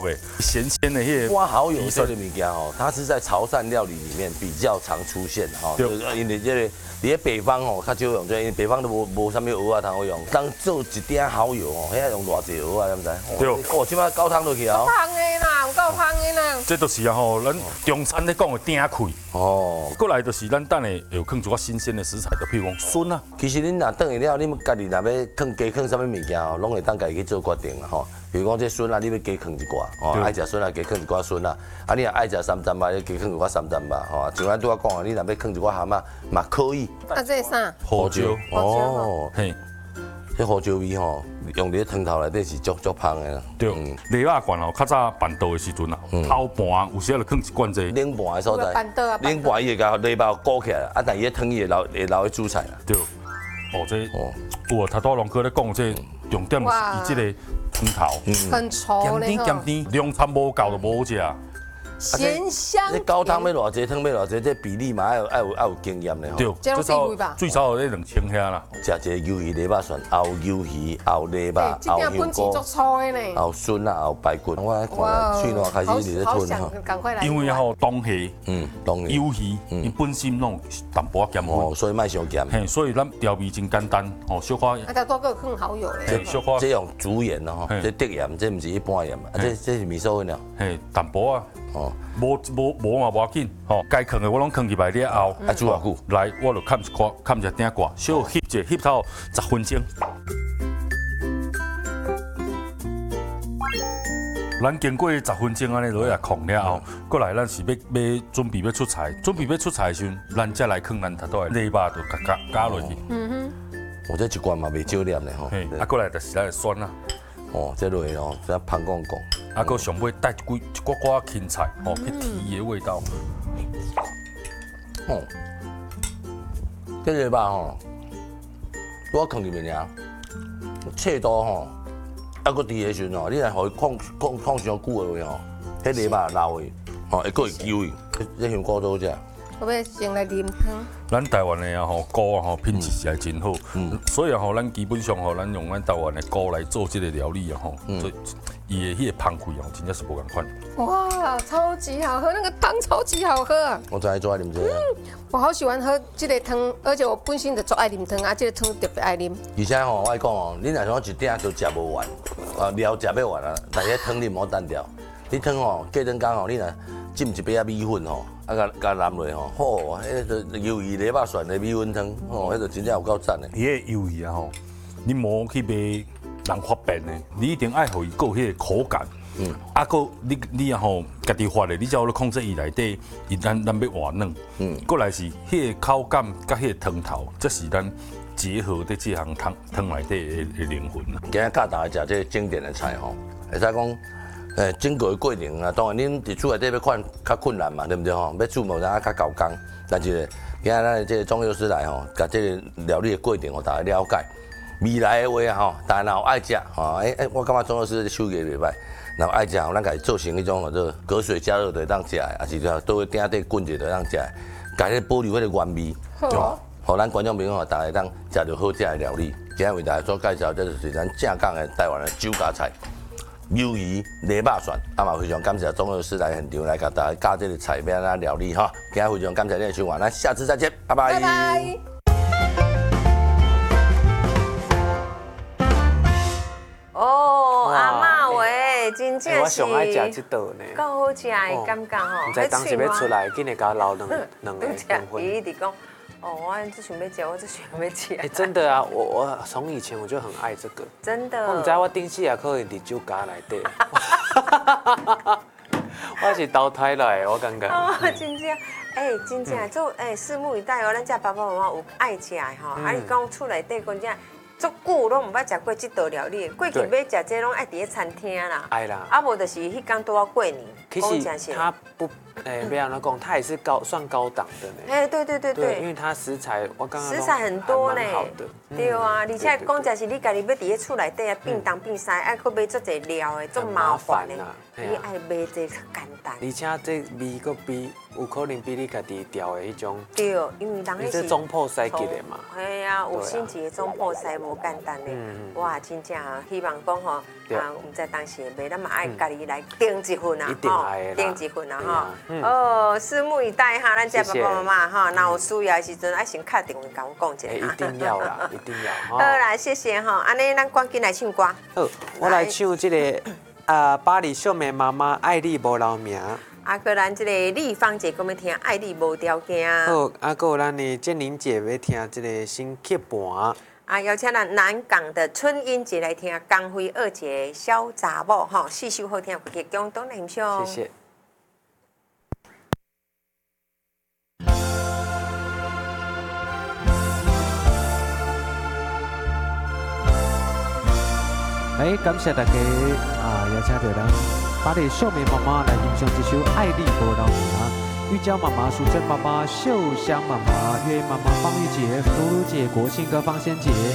的，咸鲜的迄个。 花蚝油这个物件哦，它是在潮汕料理里面比较常出现哈。因为这个在北方哦，较少用这，因为北方都无啥物蚵仔汤好用。当做一点蚝油哦，遐用偌济蚵仔，敢知？ 对。 哦，即摆高汤落去啊。 香的啦，有够香的啦。 这就是啊吼，咱中餐咧讲的鼎气。 哦。 过来就是咱等下又放一寡新鲜的食材，就譬如讲笋啊。 其实恁若等去了，你们家己若要加放啥物物件哦，拢会当家己去做决定啦吼。比如讲这笋啊，你要加放一寡，哦，爱食笋啊，加放一寡笋啊。啊，你若爱食三珍吧，你加放一寡三珍吧，吼。像咱拄仔讲啊，你若要放一寡蛤蟆，嘛可以。 啊，这是啥？ 胡椒。 哦。 嘿。 这胡椒味吼，用伫汤头内底是足香的啦。 对，梨肉罐哦，较早办桌的时阵啊，头盘有时候就放一罐这冷盘的所在。冷盘伊会甲梨包裹起来，啊，但伊个汤伊会留去煮菜啦。 对，哦这有啊，头拄龙哥咧讲这重点是伊这个汤头， 很稠嘞， 咸甜，量差无够就无好食。 咸香。 这高汤要偌济，汤要偌济，这比例嘛爱有经验的吼。 对，最少有2千遐啦。 食一个鱿鱼梨肉蒜，后鱿鱼，后梨肉，后香菇，后笋啊，后排骨。我看喙烂开始伫咧吞吼。 因为吼冬夏， 冬鱿鱼伊本身拢淡薄仔咸哦，所以卖伤咸。 嘿，所以咱调味真简单，哦，小可。 啊，多个更好油嘞。 小可。 这用竹盐咯，这滴盐，这唔是一般盐啊，这是米粉粉了。 嘿，淡薄仔。哦，无嘛无要紧，吼，该放的我拢放入来了后， 啊煮偌久？ 来，我就砍一鼎挂，小翕者翕到10分钟。咱经过10分钟安尼落来控了后，过来咱是要准备要出菜，准备要出菜的时阵，咱再来放咱头拄的梨肉，就加落去。 我这一罐嘛袂少粒的吼。 啊，过来就是咱的蒜啊。 哦，这落去哦，这香讲。 啊，搁上尾带一寡芹菜，吼，去提伊的味道。 哦，这个吧吼，我放入面尔，切刀吼，啊，搁伫的时阵吼，你若互伊放上久的话吼，迄梨肉老的，吼，会搁会揪伊，这香菇都好食。 我要先来啉汤。 咱台湾的啊吼菇啊吼品质是还真好，所以啊吼咱基本上吼咱用咱台湾的菇来做这个料理啊吼，所以伊的迄个香气哦真正是无共款。 哇，超级好喝，那个汤超级好喝。 我最爱做爱啉这个。 我好喜欢喝这个汤，而且我本身就做爱啉汤啊，这个汤特别爱啉。 而且吼，我讲哦，你若像一鼎都食无完，啊料食要完啊，但是汤你唔好单调。你汤吼，过顿工吼，你若浸一杯啊米粉吼，啊甲淋落吼，好，迄个鱿鱼梨肉蒜的米粉汤，吼，迄个真正有够赞的。 伊个鱿鱼啊吼，你莫去买人发便的，你一定爱互伊有迄个口感。啊，搁你啊吼，家己发的，你才有咧控制伊内底，咱要活嫩。过来是迄个口感甲迄个汤头，这是咱结合的这项汤内底的灵魂啊。 今日教大家食这经典的菜吼，会使讲。整个过程啊，当然恁伫厝内底要看较困难嘛，对不对吼？要煮无咱较高工，但是今仔咱这个庄幼师来吼，甲这个料理的过程，互大家了解。未来的话啊吼，大家若有爱食吼，我感觉庄幼师的手艺袂歹。若有爱食吼，咱家己做成迄种叫做隔水加热就当食的，还是说倒去鼎底滚者就当食的，家己保留迄个原味， 好， 互咱观众朋友大家当食到好食的料理。今日为大家所介绍，这就是咱正港的台湾的酒家菜。鱿鱼、梨肉蒜，啊嘛非常感谢庄幼师来现场来甲大家教这个菜要安怎料理哈。今日非常感谢你的收看，咱下次再见，拜拜。 拜拜。哦，阿嬷喂，真正是。 我上爱食这道呢。 够好食的感觉吼。 唔知当时要出来，今日甲我留两个分。 伊直讲，哦，我只想要吃，我只想要吃。 哎，真的啊，我从以前我就很爱这个。 真的。 我唔知我顶时也可以伫酒家内底。我是投胎来的，我感觉。 哦，真正，真正做拭目以待哦。咱这爸爸妈妈有爱食的吼，啊，你讲厝内底真正足久拢唔捌食过这道料理，过去要食这拢爱伫咧餐厅啦。 爱啦。 啊，无就是迄天拄啊过年。 其实它不，不要那讲，它也是算高档的呢。 对， 因为它食材我刚刚食材很多呢。 好的。 对啊，而且讲真是你家己要伫咧厝内底啊，变东变西，爱去买足侪料的，足麻烦的。你爱买这简单。 而且这味个比有可能比你家己调的迄种。 对，因为人迄是中破西吉的嘛。 系啊，有心机的中破西无简单的。哇，真正希望讲吼， 啊，我们在当时袂那么爱家己来订一份啊， 一定爱的啦订一份啊对啊哈。哦，拭目以待哈，咱这爸爸妈妈哈，那有需要的时阵爱先敲电话跟我讲一下。 一定要啦，一定要。 好啦，谢谢哈，安尼咱赶紧来唱歌。 好，我来唱这个巴黎秀美妈妈爱你无留名。 啊，个咱这个丽芳姐，我们听爱你无条件。 好，啊，还有咱的建玲姐要听这个新曲盘。 啊，邀请咱南港的春英姐来听江辉二姐小查某哈，4首好听，给共同欣赏。 谢谢。 感谢大家邀请到咱巴黎秀美妈妈来欣赏这首《爱你无留名》。玉娇妈妈、淑珍妈妈、秀香妈妈、月妈妈、方玉姐、福如姐、国庆哥、方仙姐。